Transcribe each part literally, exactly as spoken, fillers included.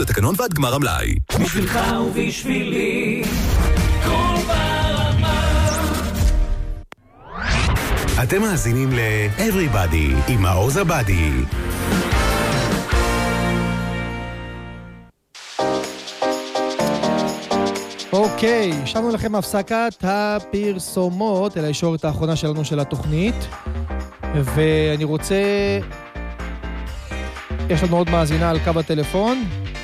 לתקנון ועד גמר המלאי. בשבילך ובשבילי כל ברמה. אתם מאזינים ל-Everybody עם מעוז הבאדי. אוקיי, שמנו לכם הפסקת הפרסומות אל הישורת האחרונה שלנו של התוכנית, ואני רוצה... יש לנו עוד מאזינה על קו הטלפון.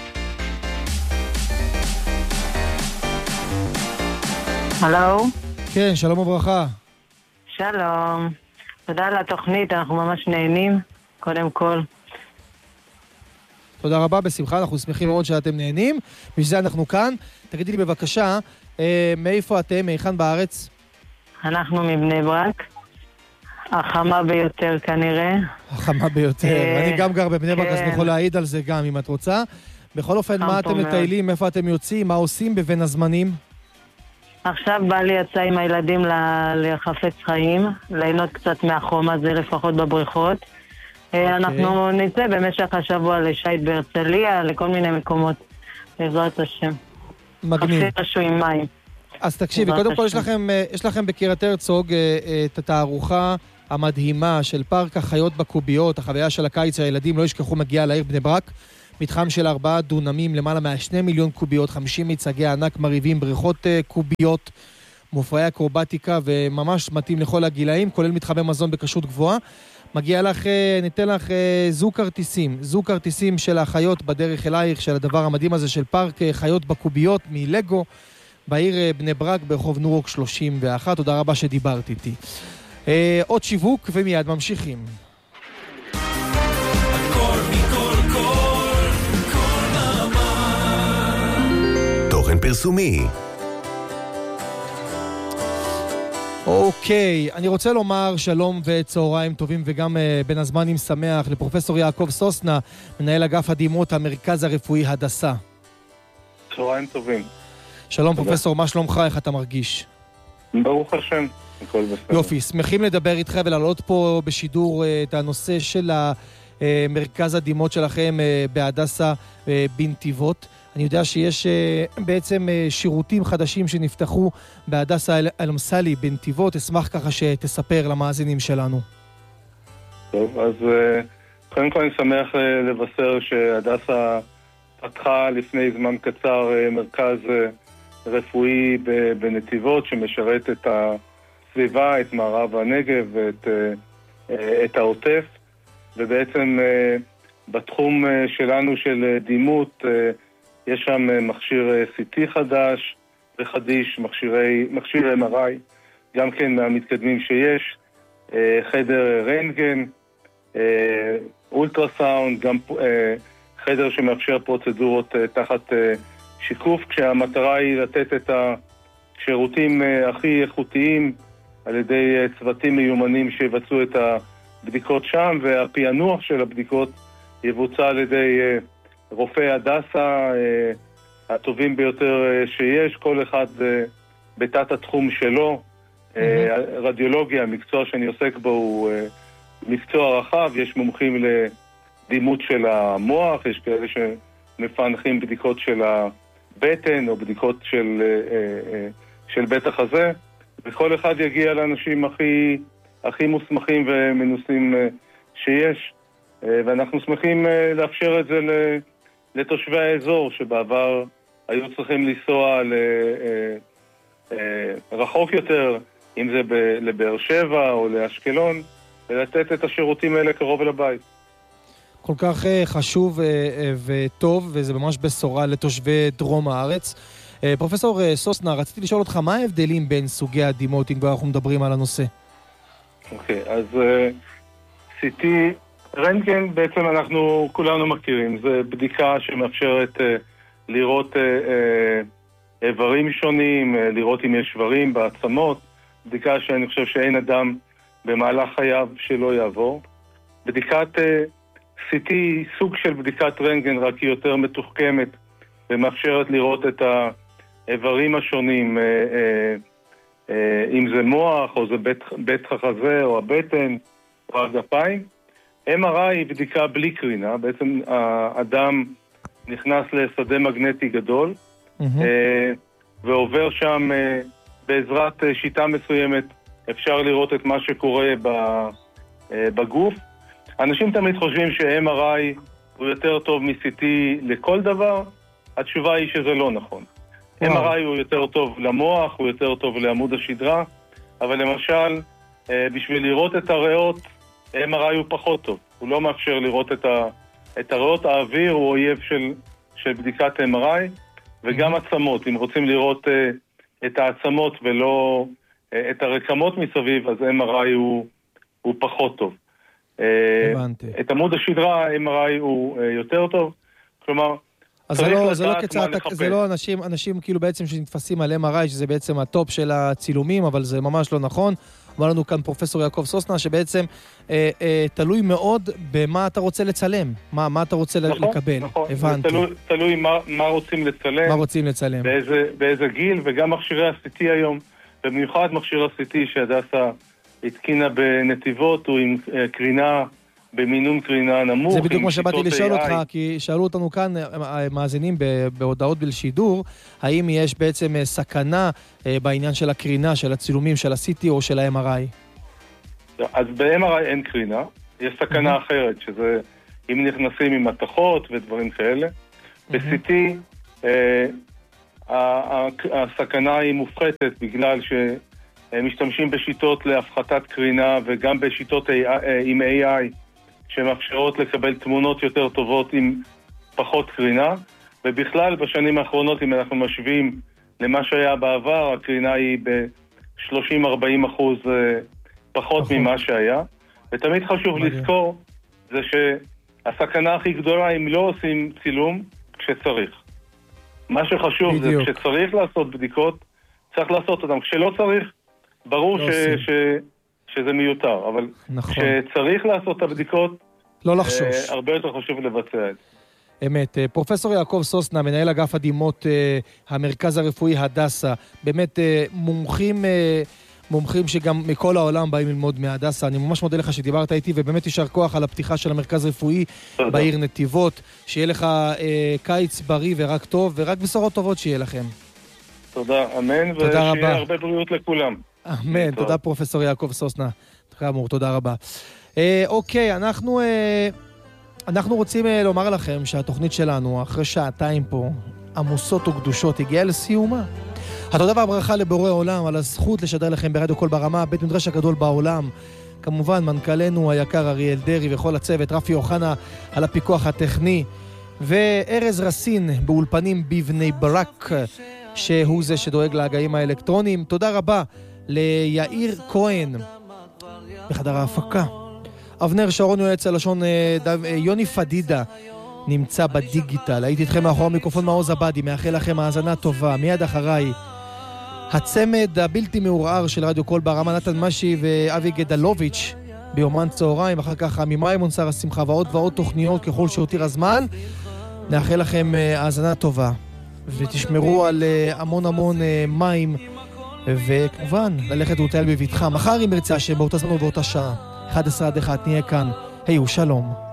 הלו? כן, שלום וברכה. שלום. תודה על התוכנית, אנחנו ממש נהנים, קודם כל. תודה רבה, בשמחה, אנחנו שמחים מאוד שאתם נהנים. בשביל זה אנחנו כאן. תגידי לי בבקשה, אה, מאיפה אתם, מאיכן בארץ? אנחנו מבני ברק. החמה ביותר כנראה. החמה ביותר. אה, אני גם גר בבני ברק, כן. אז אני יכול להעיד על זה גם, אם את רוצה. בכל אופן, מה אתם מטיילים, איפה אתם יוצאים, מה עושים בבין הזמנים? עכשיו בא לי יצא עם הילדים ל- לחפץ חיים, ליהנות קצת מהחום הזה, לפחות בבריכות. Okay. אנחנו נצא במשך השבוע לשייט בהרצליה, לכל מיני מקומות, בעזרת השם. מגניב. חפשי משהו עם מים. אז תקשיבי, קודם כל יש לכם, יש לכם בקירת הרצוג את התערוכה המדהימה של פארק החיות בקוביות, החוויה של הקיץ, הילדים לא ישכחו, מגיעה לעיר בני ברק, מתחם של ארבעה דונמים, למעלה מהשני מיליון קוביות, חמישים מיצגי ענק מריבים, בריכות קוביות, מופעי אקרובטיקה, וממש מתאים לכל הגילאים, כולל מתחמי מזון בקשות גבוהה. מגיע לך, ניתן לך זוג כרטיסים, זוג כרטיסים של החיות בדרך אלייך, של הדבר המדהים הזה של פארק חיות בקוביות מלגו, בעיר בני ברק, ברחוב נורוק שלושים ואחת. תודה רבה שדיברת איתי. אה, עוד שיווק ומיד ממשיכים. הכל מכל כל, כל ברמה. תוכן פרסומי. אוקיי, אני רוצה לומר שלום וצהריים טובים וגם uh, בין הזמנים שמח לפרופסור יעקב סוסנה, מנהל אגף הדימות המרכז הרפואי הדסה. צהריים טובים. שלום פרופסור, מה שלומך? איך אתה מרגיש? ברוך השם, הכל בסדר. יופי, שמחים לדבר איתך ולעלות פה בשידור uh, את הנושא של המרכז הדימות שלכם uh, בהדסה uh, בנתיבות. אני יודע שיש uh, בעצם uh, שירותים חדשים שנפתחו בהדסה אל-אמסלי בנתיבות. אשמח ככה שתספר למאזינים שלנו. טוב, אז uh, קודם כל אני שמח uh, לבשר שהדסה פתחה לפני זמן קצר uh, מרכז uh, רפואי בנתיבות שמשרת את הסביבה, את מערב הנגב ואת uh, uh, את העוטף, ובעצם uh, בתחום uh, שלנו של uh, דימות uh, יש שם מכשיר סי טי חדש וחדיש, מכשירי, מכשיר אם אר איי, גם כן מהמתקדמים שיש, חדר רנטגן, אולטרסאונד, גם חדר שמאפשר פרוצדורות תחת שיקוף, כשהמטרה היא לתת את השירותים הכי איכותיים על ידי צוותים מיומנים שיבצעו את הבדיקות שם, והפענוח של הבדיקות יבוצע על ידי רופאי הדסה הטובים ביותר שיש, כל אחד בתת התחום שלו. רדיולוגיה, המקצוע שאני עוסק בו הוא מקצוע רחב, יש מומחים לדימות של המוח, יש כאלה שמפענחים בדיקות של הבטן או בדיקות של, של בית החזה, וכל אחד יגיע לאנשים הכי, הכי מוסמכים ומנוסים שיש, ואנחנו שמחים לאפשר את זה לתושבי האזור שבעבר היו צריכים לנסוע רחוק יותר, אם זה לבאר שבע או לאשקלון, ולתת את השירותים האלה קרוב אל הבית. כל כך חשוב וטוב, וזה ממש בשורה לתושבי דרום הארץ. פרופסור סוסנה, רציתי לשאול אותך, מה ההבדלים בין סוגי הדימות, אם כבר אנחנו מדברים על הנושא? אוקיי, אז סי טי, רנטגן בעצם אנחנו כולנו מכירים, זה בדיקה שמאפשרת לראות איברים שונים, לראות אם יש שברים בעצמות, בדיקה שאני חושב שאין אדם במהלך חייו שלא יעבור. בדיקת סי טי היא סוג של בדיקת רנטגן, רק היא יותר מתוחכמת ומאפשרת לראות את האיברים השונים, אם זה מוח או זה בית, בית החזה או הבטן או הגפיים. אם אר איי היא בדיקה בלי קרינה, בעצם האדם נכנס לשדה מגנטי גדול, Mhm. אה, ועובר שם אה, בעזרת אה, שיטה מסוימת, אפשר לראות את מה שקורה ב, אה, בגוף. אנשים תמיד חושבים ש-אם אר איי הוא יותר טוב מ-סי טי לכל דבר, התשובה היא שזה לא נכון. וואו. אם אר איי הוא יותר טוב למוח, הוא יותר טוב לעמוד השדרה, אבל למשל, אה, בשביל לראות את הריאות, אם אר איי הוא פחות טוב. הוא לא מאפשר לראות את, ה, את הריאות. האוויר הוא אויב של, של בדיקת אם אר איי, וגם עצמות. אם רוצים לראות אה, את העצמות ולא אה, את הרקמות מסביב, אז אם אר איי הוא, הוא פחות טוב. אה, הבנתי. את עמוד השדרה, אם אר איי הוא אה, יותר טוב. כלומר, אז זה צריך לא, זה לא לדעת כצעד, מה לחפש. זה לא אנשים, אנשים כאילו בעצם שנתפסים על אם אר איי, שזה בעצם הטופ של הצילומים, אבל זה ממש לא נכון. אמר לנו כאן פרופסור יעקב סוסנה, שבעצם אה, אה, תלוי מאוד במה אתה רוצה לצלם, מה, מה אתה רוצה נכון, לקבל. נכון. הבנתי. תלוי, תלוי מה, מה רוצים לצלם, מה רוצים לצלם. באיזה, באיזה גיל, וגם מכשירי ה-סי טי היום, במיוחד מכשיר ה-סי טי שהדסה התקינה בנתיבות, הוא עם אה, קרינה, במינון קרינה נמוך. זה בדיוק עם מה שבאתי שיטות לשאול איי איי. אותך, כי שאלו אותנו כאן, מאזינים ב- בהודעות בשידור, האם יש בעצם אה, סכנה אה, בעניין של הקרינה, של הצילומים של ה-סי טי או של ה-אם אר איי? אז ב-אם אר איי אין קרינה, יש סכנה אחרת, שזה אם נכנסים עם מתכות ודברים כאלה. ב-סי טי אה, ה- ה- הסכנה היא מופחתת בגלל שמשתמשים בשיטות להפחתת קרינה וגם בשיטות איי איי, עם איי איי שמאפשרות לקבל תמונות יותר טובות עם פחות קרינה, ובכלל בשנים האחרונות אם אנחנו משווים למה שהיה בעבר, הקרינה היא ב-שלושים עד ארבעים אחוז אה, פחות פחות. ממה שהיה, ותמיד חשוב מדהים. לזכור זה שהסכנה הכי גדולה אם לא עושים צילום כשצריך. מה שחשוב בדיוק. זה כשצריך לעשות בדיקות, צריך לעשות אותם. כשלא צריך, ברור לא ש, עושים. ש, שזה מיותר, אבל נכון. כשצריך לעשות את הבדיקות, לא לחשוש. אה, הרבה יותר חשוב לבצע את זה. אמת. אה, פרופסור יעקב סוסנה, מנהל אגף הדימות אה, המרכז הרפואי הדסה, באמת אה, מומחים, אה, מומחים שגם מכל העולם באים ללמוד מהדסה. אני ממש מודה לך שדיברת איתי, ובאמת יישר כוח על הפתיחה של המרכז הרפואי תודה. בעיר נתיבות. שיהיה לך אה, קיץ בריא ורק טוב, ורק בשורות טובות שיהיה לכם. תודה, אמן, תודה רבה. ושיהיה הרבה בריאות לכולם. אמן. טוב. תודה פרופסור יעקב סוסנה. כאמור, תודה רבה. אה, אוקיי, אנחנו... אה, אנחנו רוצים uh, לומר לכם שהתוכנית שלנו, אחרי שעתיים פה, עמוסות וקדושות, הגיעה לסיומה. התודה והברכה לבורא עולם על הזכות לשדר לכם ברדיו קול ברמה, בית מדרש הגדול בעולם. כמובן, מנכ"לנו היקר אריאל דרי וכל הצוות, רפי אוחנה על הפיקוח הטכני, וארז רסין באולפנים בבני ברק, שהוא זה שדואג להגאים האלקטרוניים. תודה רבה ליאיר כהן בחדר ההפקה. אבנר שרון יועץ הלשון, יוני פדידה נמצא בדיגיטל. הייתי איתכם מאחורי המיקרופון מעוז עבדי, מאחל לכם האזנה טובה. מיד אחריי הצמד הבלתי מעורער של רדיו קול ברמה, נתן משי ואבי גדלוביץ' ביומן צהריים, אחר כך עמי מימון שר השמחה ועוד ועוד תוכניות ככל שהותיר הזמן. נאחל לכם האזנה טובה ותשמרו על המון המון מים, וכמובן ללכת ולטייל בביטחה. מחר אם ירצה השם באותה זמן ובאותה שעה אחת עשרה עד אחת נהיה כאן. היו שלום.